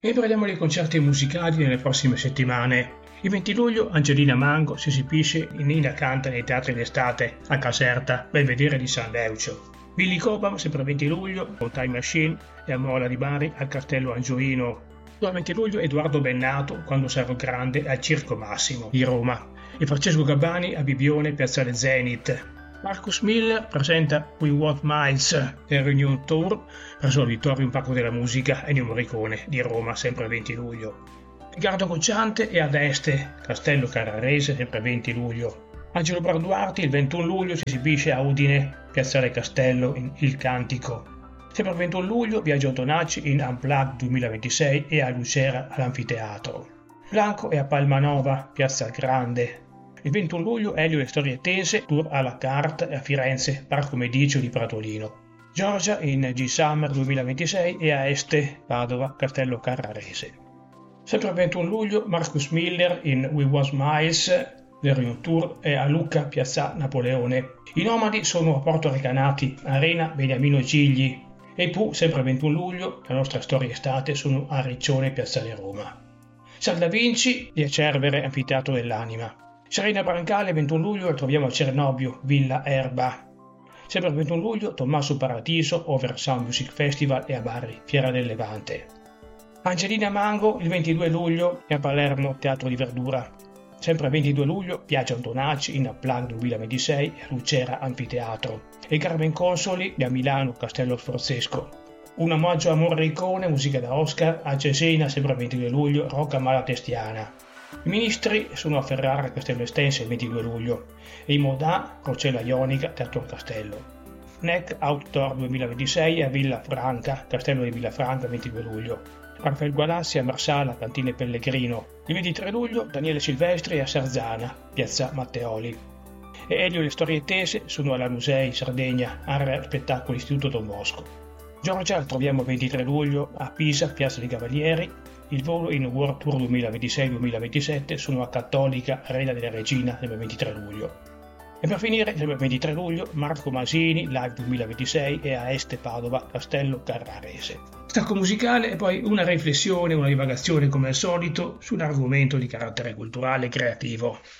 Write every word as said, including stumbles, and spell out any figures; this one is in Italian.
E parliamo dei concerti musicali nelle prossime settimane. Il venti luglio Angelina Mango si esibisce in Nina Canta nei teatri d'estate a Caserta, Belvedere di San Leucio. Billy Cobham, sempre il venti luglio, con Time Machine e a Mola di Bari al Castello Angioino. Il venti luglio Edoardo Bennato, Quando sarò grande, al Circo Massimo di Roma. E Francesco Gabbani a Bibione, Piazzale Zenith. Marcus Miller presenta We Want Miles del Reunion Tour presso l'Auditorium Parco della Musica Ennio Morricone di Roma, sempre il venti luglio. Ricardo Cocciante è ad Este, Castello Carrarese, sempre il venti luglio. Angelo Branduardi il ventuno luglio si esibisce a Udine, Piazzale Castello in Il Cantico. Sempre il ventuno luglio Biagio Antonacci in Unplugged duemilaventisei e a Lucera all'Anfiteatro. Blanco è a Palmanova, Piazza Grande. Il ventuno luglio Elio e le storie tese, tour à la carte a Firenze, Parco Medicio di Pratolino. Giorgia in G-Summer duemilaventisei e a Este, Padova, Castello Carrarese. Sempre il ventuno luglio Marcus Miller in We Want Miles del Reunion Tour e a Lucca, Piazza Napoleone. I Nomadi sono a Porto Recanati, Arena Beniamino Gigli. E i Pooh, sempre il ventuno luglio, la nostra storia estate, sono a Riccione, Piazzale Roma. San Da Vinci di Acervere, Anfiteatro dell'Anima. Serena Brancale, ventuno luglio, la troviamo a Cernobbio, Villa Erba. Sempre il ventuno luglio, Tommaso Paradiso, Over Sound Music Festival e a Bari, Fiera del Levante. Angelina Mango, il ventidue luglio, è a Palermo, Teatro di Verdura. Sempre il ventidue luglio, Biagio Antonacci in Unplugged duemilaventisei e a Lucera Anfiteatro. E Carmen Consoli a Milano, Castello Sforzesco. Un omaggio a Morricone, musica da Oscar, a Cesena, sempre il ventidue luglio, Rocca Malatestiana. I Ministri sono a Ferrara, Castello Estense il ventidue luglio e i Modà, Crocella Ionica, Teatro Castello. N E C Outdoor duemilaventisei a Villa Franca, Castello di Villafranca il ventidue luglio. Raffaele Gualassi a Marsala, Cantine Pellegrino. Il ventitré luglio Daniele Silvestri a Sarzana, Piazza Matteoli. E Elio e le storie tese sono alla Musei, Sardegna, Area Spettacoli Istituto Don Bosco. Giorgia la troviamo il ventitré luglio a Pisa, Piazza dei Cavalieri. Il volo in World Tour duemilaventisei duemilaventisette sono a Cattolica, Arena della Regina, il ventitré luglio. E per finire, il ventitré luglio, Marco Masini, Live duemilaventisei e a Este Padova, Castello Carrarese. Stacco musicale e poi una riflessione, una divagazione come al solito su un argomento di carattere culturale e creativo.